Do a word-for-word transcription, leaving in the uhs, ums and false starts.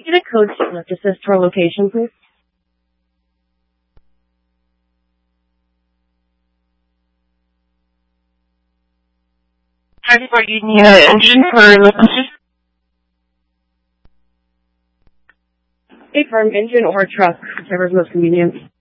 get a code to lift assist to our location, please? Sorry for you need an engine for lift assist? A firm engine or a truck, whichever is most convenient.